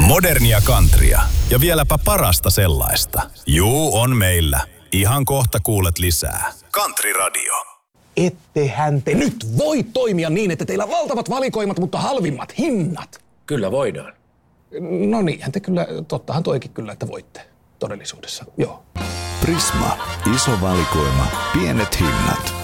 Modernia countrya ja vieläpä parasta sellaista. Juu, on meillä. Ihan kohta kuulet lisää. Country Radio. Ettehän te nyt voi toimia niin, että teillä on valtavat valikoimat, mutta halvimmat hinnat. Kyllä voidaan. No niinhän te kyllä, tottahan toikin kyllä, että voitte todellisuudessa, joo. Prisma, iso valikoima, pienet hinnat.